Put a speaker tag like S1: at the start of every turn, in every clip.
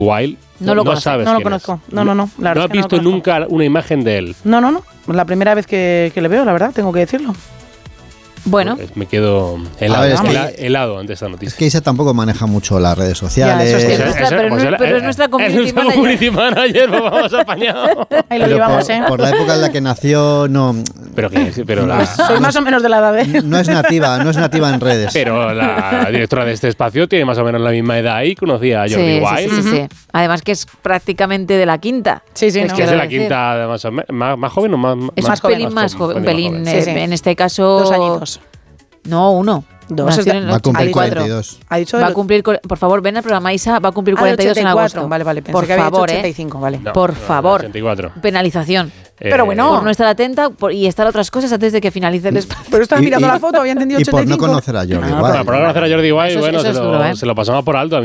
S1: Wild.
S2: No lo conozco.
S1: sabes
S3: No lo
S1: quién es.
S3: conozco. No. La verdad
S1: ¿No
S3: es
S1: has
S3: que
S1: visto
S3: lo conozco.
S1: nunca una imagen de él?
S3: No. La primera vez que le veo, la verdad, tengo que decirlo.
S2: Bueno,
S1: Pues me quedo helado,
S4: A ver, es que-
S1: helado ante esta
S4: Es
S1: noticia.
S4: que Isa tampoco maneja mucho las redes sociales.
S3: Ya, eso es cierto.
S2: pero es nuestra community manager.
S1: community manager, pues vamos apañado.
S3: Ahí lo
S4: Pero
S3: llevamos,
S4: por la época en la que nació, no
S1: Pero
S3: Soy más o menos de la edad de...
S4: es nativa en redes.
S1: Pero la directora de este espacio tiene más o menos la misma edad y conocía a Jordi Wild.
S2: Sí. Además que es prácticamente de la quinta.
S3: Sí,
S2: Es
S3: ¿no?
S1: Que es de
S2: quiero
S1: la
S2: decir.
S1: quinta, más joven o más
S2: Es
S3: más
S2: un pelín más joven. Un pelín,
S3: Sí.
S2: en este caso...
S3: 2 añitos.
S2: No, 1.
S3: 2
S2: Nació en el
S4: Va a cumplir
S2: 84.
S4: 42.
S3: Ha dicho
S2: Va a
S3: del-
S2: cumplir, por favor, ven al programa, Isa, va a cumplir
S3: del
S2: 42 en
S3: 84.
S2: agosto.
S3: Vale, pensé
S2: por
S3: que había
S2: favor,
S3: dicho 85, vale.
S2: Por favor.
S1: 84.
S2: Penalización.
S3: Pero bueno.
S2: Por no estar atenta y estar a otras cosas antes de que finalice el espacio.
S3: Pero estaba
S4: Y-
S3: mirando
S4: y-
S3: la foto, había entendido
S4: Y por
S3: 85.
S4: no conocer a Jordi
S1: Para
S4: Wild.
S1: conocer a Jordi Wild,
S2: Eso es-
S1: bueno,
S2: eso es duro,
S1: se lo pasamos por alto. A mí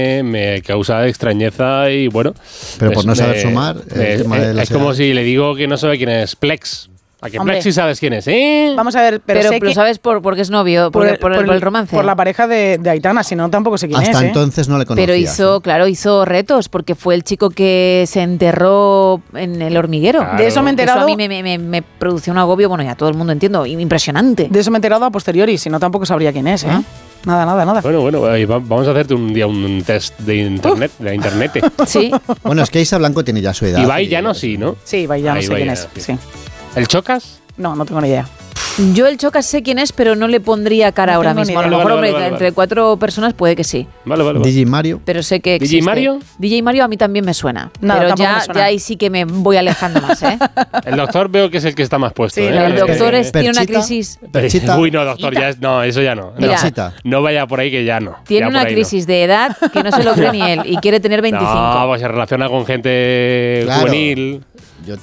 S1: me causa extrañeza y bueno.
S4: Pero por no saber sumar, el tema de las
S1: es como
S4: edades.
S1: si le digo que no sabe quién es Plex. ¿A que
S3: Hombre.
S1: Plex sí sabes quién es? ¿Eh?
S3: Vamos a ver, pero sé
S2: Pero
S3: que...
S2: ¿sabes porque es novio? Por el romance.
S3: Por la pareja de Aitana, si no tampoco sé quién
S4: Hasta
S3: es,
S4: entonces no le conocía.
S2: Pero hizo retos, porque fue el chico que se enterró en el hormiguero.
S1: Claro.
S3: De eso me he enterado.
S2: Eso a mí me produció un agobio, bueno, ya todo el mundo entiendo, impresionante.
S3: De eso me he enterado a posteriori, si no tampoco sabría quién es, ¿eh? Nada.
S1: Bueno, ahí vamos a hacerte un día un test de internet, de la internet.
S2: Sí,
S4: Bueno, es que Isa Blanco tiene ya su edad.
S1: Ibai ya no, sí, ¿no?
S3: Sí, vaya, no
S1: Ahí
S3: sé
S1: va
S3: quién
S1: ya,
S3: es.
S1: sí.
S3: Sí.
S1: ¿El Chocas?
S3: No tengo ni idea.
S2: yo el Chocas sé quién es, pero no le pondría cara
S3: No
S2: ahora
S3: tengo ni
S2: mismo. A
S3: idea.
S2: lo mejor,
S1: Vale,
S2: hombre,
S1: vale.
S2: entre 4 personas puede que sí.
S1: Vale.
S4: DJ Mario.
S2: Pero sé que
S1: ¿DJ
S2: existe.
S1: Mario?
S2: DJ Mario a mí también me suena.
S3: Nada,
S2: pero
S3: tampoco
S2: ya,
S3: me suena.
S2: ya ahí sí que me voy alejando más, ¿eh?
S1: El doctor veo que es el que está más puesto.
S3: Sí,
S1: ¿eh?
S3: la
S2: El
S3: verdad
S2: doctor
S3: es
S2: tiene una
S4: Perchita.
S2: crisis.
S4: Perchita.
S1: Uy, no, doctor, ya no, eso ya no.
S2: Mira,
S4: Perchita.
S1: No vaya por ahí que ya no.
S2: Tiene
S1: Ya por
S2: una
S1: ahí
S2: crisis de edad que no se lo cree ni él y quiere tener 25.
S1: No, pues se relaciona con gente
S4: Claro.
S1: juvenil.
S4: Yo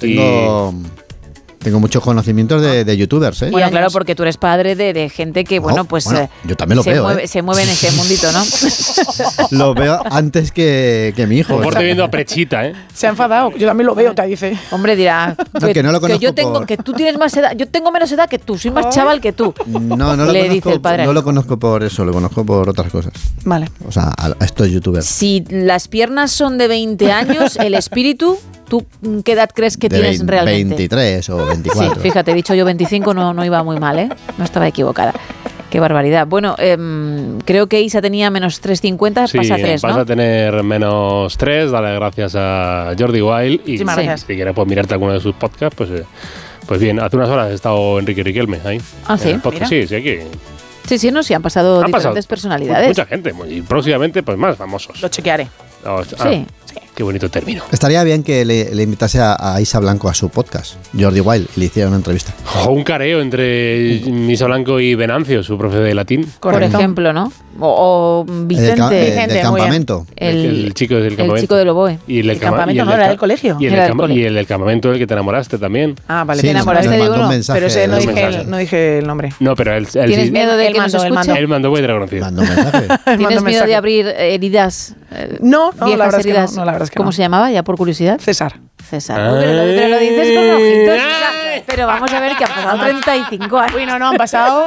S4: tengo muchos conocimientos de youtubers, ¿eh?
S2: Bueno,
S3: años.
S2: claro, porque tú eres padre de gente que, bueno, pues
S4: yo también lo
S2: se
S4: veo,
S2: mueve,
S4: ¿eh?
S2: se mueve en ese mundito, ¿no?
S4: Lo veo antes que mi hijo.
S1: Conforte viendo a Prechita, ¿eh?
S3: Se ha enfadado. Yo también lo veo, te dice.
S2: Hombre, dirá
S4: que no lo conozco
S2: yo tengo,
S4: por-
S2: que tú tienes más edad, yo tengo menos edad que tú, soy más chaval que tú.
S4: No lo
S2: Le
S4: conozco,
S2: dice el padre.
S4: no lo conozco por eso, lo conozco por otras cosas.
S3: Vale.
S4: O sea, a estos youtubers.
S2: Si las piernas son de 20 años, el espíritu, ¿tú qué edad crees que
S4: de
S2: tienes realmente?
S4: 23 o
S2: Sí,
S4: 24.
S2: fíjate, he dicho yo 25, no iba muy mal, ¿eh? No estaba equivocada. Qué barbaridad. Bueno, creo que Isa tenía menos 3,50,
S1: Sí,
S2: pasa 3,
S1: vas
S2: ¿no?
S1: a tener menos 3, dale gracias a Jordi Wild. Y
S3: Muchísimas gracias.
S1: si quieres pues, mirarte alguno de sus podcasts, pues bien, hace unas horas ha estado Enrique Riquelme ahí.
S2: Ah,
S1: en
S2: ¿sí?
S1: el podcast.
S3: Mira.
S1: Sí, aquí.
S2: Sí, no, sí, han pasado
S1: Han
S2: diferentes
S1: pasado
S2: personalidades.
S1: Mucha gente, y próximamente pues más famosos.
S3: Lo chequearé.
S2: Sí.
S1: Qué bonito término.
S4: Estaría bien que le invitase a Isa Blanco a su podcast, Jordi Wild, y le hiciera una entrevista.
S1: O un careo entre Misa Blanco y Venancio, su profe de latín.
S2: Por
S3: Correcto.
S2: ejemplo, ¿no? O Vicente,
S3: Vicente,
S4: del
S3: muy bien.
S4: campamento.
S1: El chico del campamento.
S2: El chico de Loboe.
S1: Y el
S3: El campamento no, era del colegio.
S1: Y el,
S2: Era
S1: del
S2: del cole.
S1: y el del campamento del que te enamoraste también.
S3: Ah, vale.
S4: Sí,
S3: te
S4: nos
S3: enamoraste de
S4: mandó
S3: uno.
S4: un mensaje.
S3: Pero ese no
S1: un
S3: dije,
S1: mensaje.
S3: no dije el nombre.
S1: No, pero él
S2: ¿Tienes
S1: sí,
S2: miedo de
S3: Él
S2: que
S3: mandó,
S2: nos
S3: él
S2: escuche?
S3: mandó.
S1: él mandó muy reconocido.
S4: Mandó un mensaje.
S2: ¿Tienes
S3: Mando
S2: miedo
S3: mensaje.
S2: de abrir heridas?
S3: No,
S2: viejas
S3: la verdad es que
S2: heridas.
S3: no, no, la verdad es que
S2: ¿Cómo
S3: no.
S2: se llamaba? Ya por curiosidad.
S3: César.
S2: César. Pero lo dices con ojitos.
S1: Ay.
S2: Pero vamos a ver que han pasado 35 años.
S3: Uy, no, han pasado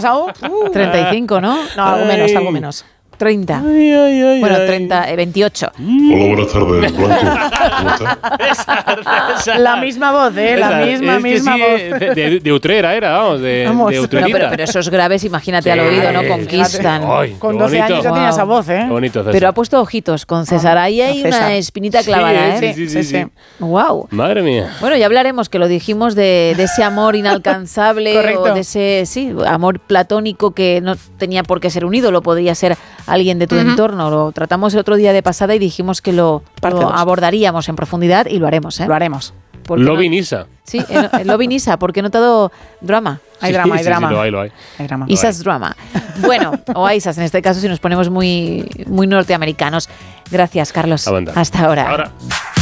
S2: 35, ¿no?
S3: No, algo menos.
S2: 30.
S1: Ay,
S2: Bueno,
S1: ay.
S2: 30, 28.
S5: Hola, buenas tardes, Blanco. ¿Cómo estás?
S3: La misma voz, la misma
S1: Es que
S3: voz.
S1: De Utrera era, vamos, de
S3: Vamos.
S1: de
S2: No,
S1: Utrerita.
S2: pero esos graves, imagínate al oído, ¿no? Conquistan.
S1: Ay,
S3: Con
S1: qué
S3: 12
S1: bonito.
S3: años ya tenía esa voz, ¿eh?
S1: Qué bonito, César.
S2: Pero ha puesto ojitos con César. Ahí hay
S3: César.
S2: una espinita clavada, ¿eh?
S1: Sí.
S2: Wow.
S1: Madre mía.
S2: Bueno, ya hablaremos, que lo dijimos, de ese amor inalcanzable
S3: Correcto.
S2: o de ese amor platónico que no tenía por qué ser un ídolo, podría ser alguien de tu entorno. Lo tratamos el otro día de pasada y dijimos que lo
S3: Parte dos.
S2: abordaríamos en profundidad y lo haremos, ¿eh?
S3: Lo haremos.
S2: Porque
S1: Lobi
S2: no-
S1: Nisa.
S2: Sí, Lobi Nisa, porque he notado drama.
S3: Hay
S1: Sí,
S3: drama, hay
S1: sí,
S3: drama.
S1: Sí, lo hay.
S3: Hay drama.
S2: Isas drama. Bueno, o a Isas en este caso si nos ponemos muy, muy norteamericanos. Gracias, Carlos.
S1: Aguanta.
S2: Hasta ahora.
S1: Ahora.